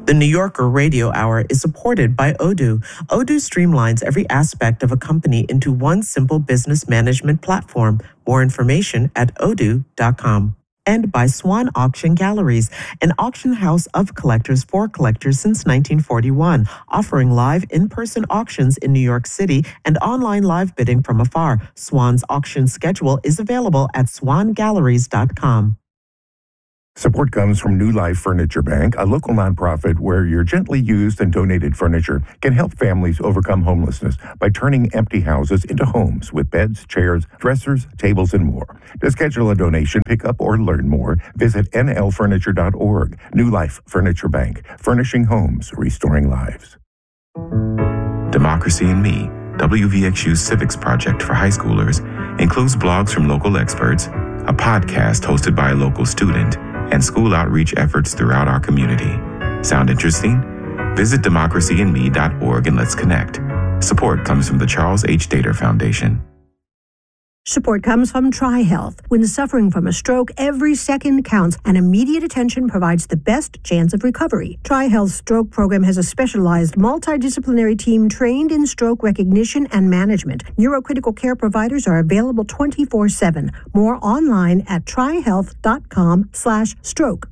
The New Yorker Radio Hour is supported by Odoo. Odoo streamlines every aspect of a company into one simple business management platform. More information at odoo.com. And by Swan Auction Galleries, an auction house of collectors for collectors since 1941, offering live in-person auctions in New York City and online live bidding from afar. Swan's auction schedule is available at swangalleries.com. Support comes from New Life Furniture Bank, a local nonprofit where your gently used and donated furniture can help families overcome homelessness by turning empty houses into homes with beds, chairs, dressers, tables, and more. To schedule a donation, pick up, or learn more, visit nlfurniture.org. New Life Furniture Bank, furnishing homes, restoring lives. Democracy in Me, WVXU's civics project for high schoolers, includes blogs from local experts, a podcast hosted by a local student, and school outreach efforts throughout our community. Sound interesting? Visit democracyinme.org and let's connect. Support comes from the Charles H. Dater Foundation. Support comes from TriHealth. When suffering from a stroke, every second counts, and immediate attention provides the best chance of recovery. TriHealth's stroke program has a specialized multidisciplinary team trained in stroke recognition and management. Neurocritical care providers are available 24/7. More online at trihealth.com/stroke.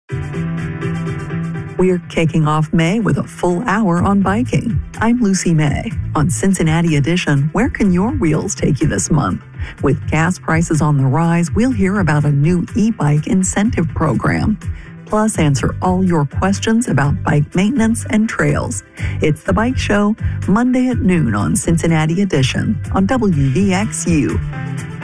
We're kicking off May with a full hour on biking. I'm Lucy May. On Cincinnati Edition, where can your wheels take you this month? With gas prices on the rise, we'll hear about a new e-bike incentive program. Plus, answer all your questions about bike maintenance and trails. It's The Bike Show, Monday at noon on Cincinnati Edition on WVXU.